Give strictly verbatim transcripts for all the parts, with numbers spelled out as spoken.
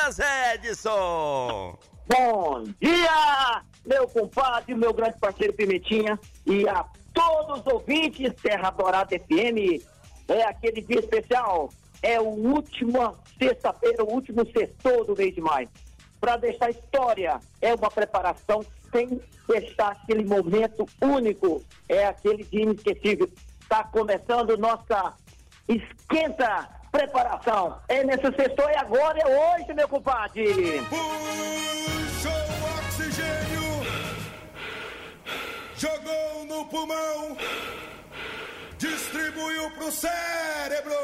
dias, Edson! Bom dia, meu compadre, meu grande parceiro Pimentinha e a todos os ouvintes Terra Dourada F M. É aquele dia especial, é o último sexta-feira, o último sextou do mês de maio. Para deixar história, é uma preparação sem deixar aquele momento único, é aquele dia inesquecível. Está começando nossa esquenta preparação. É nesse sextou, é agora, é hoje, meu compadre. Puxou o oxigênio, jogou no pulmão, distribuiu pro cérebro.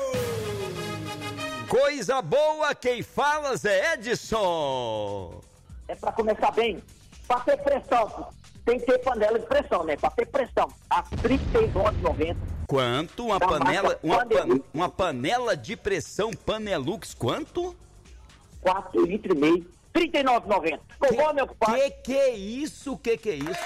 Coisa boa, quem fala, Zé Edson? É para começar bem, para ter pressão, tem que ter panela de pressão, né? Para ter pressão, a trinta e nove reais e noventa centavos. Quanto? Uma Da panela, marca uma, pan, Panelux. uma panela de pressão Panelux, quanto? quatro litros e meio, trinta e nove reais e noventa centavos. Ficou bom, meu compadre? Que que é isso? Que que é isso?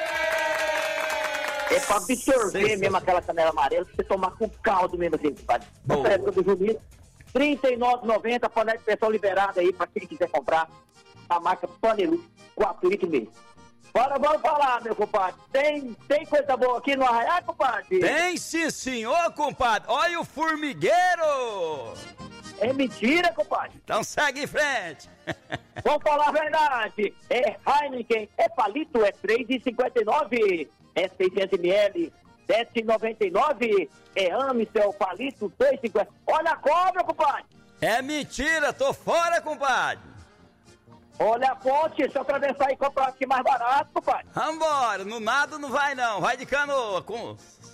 É para absorver Sensacional. mesmo aquela canela amarela, pra você tomar com caldo mesmo assim, compadre. Boa. Na época do Juninho, trinta e nove reais e noventa centavos, panela de pressão liberada aí para quem quiser comprar. A marca Panelux, quatro litros e meio. Bora, vamos falar, meu compadre. Tem, tem coisa boa aqui no Arraiá, compadre? Tem sim, senhor, compadre. Olha o formigueiro. É mentira, compadre. Então segue em frente. Vamos falar a verdade. É Heineken, é palito, é três reais e cinquenta e nove centavos. É seiscentos mililitros, sete reais e noventa e nove centavos. É Amstel, palito, dois reais e cinquenta centavos. Olha a cobra, compadre. É mentira, tô fora, compadre. Olha a ponte, se eu atravessar e comprar aqui mais barato, compadre. Vambora, no nada não vai não, vai de canoa, com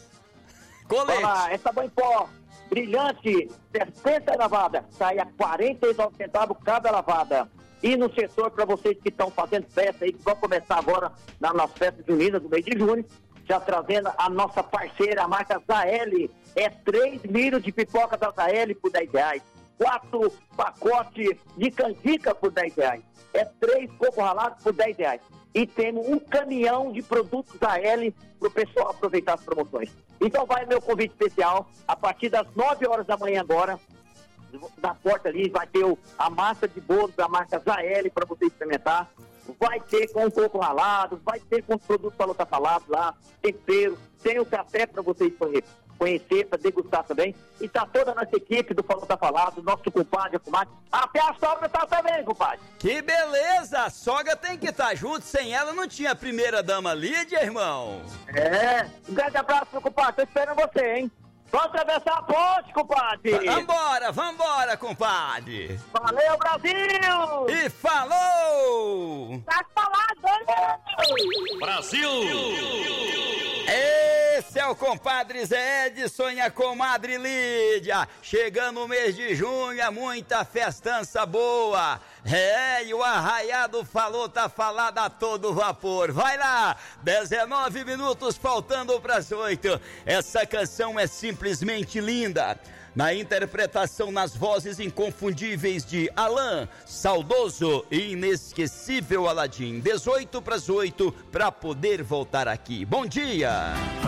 colete. Olha lá, essa banho em pó, brilhante, sessenta lavada, sai a quarenta e nove centavos cada lavada. E no setor, para vocês que estão fazendo festa aí, que vão começar agora na, nas festas juninas do mês de junho, já trazendo a nossa parceira, a marca Zael, é três milhos de pipoca da Zael por dez reais. Quatro pacotes de canjica por dez reais. É três coco ralados por dez reais. E temos um caminhão de produtos da L para o pessoal aproveitar as promoções. Então vai meu convite especial, a partir das nove horas da manhã agora, na porta ali vai ter o, a massa de bolo da marca Zael para você experimentar. Vai ter com coco ralado, vai ter com os produtos para lutar falado lá, tempero, tem o café para vocês conhecer, para degustar também. E tá toda a nossa equipe do Falou Tá Falado, nosso compadre, a comadre. Até a sogra tá também, compadre. Que beleza, a sogra tem que estar junto, sem ela não tinha a primeira dama Lídia, irmão. É, um grande abraço, meu compadre, tô esperando você, hein. Vamos atravessar a ponte, compadre. Vambora, vambora, compadre. Valeu, Brasil. E falou! Tá falado, Brasil! Esse é o compadre Zé Edson e a comadre Lídia. Chegando o mês de junho, é muita festança boa. É, e o arraiado falou, tá falado a todo vapor. Vai lá, dezenove minutos faltando para as oito. Essa canção é simplesmente linda. Na interpretação nas vozes inconfundíveis de Alan, saudoso e inesquecível Aladim. dezoito para as oito, para poder voltar aqui. Bom dia!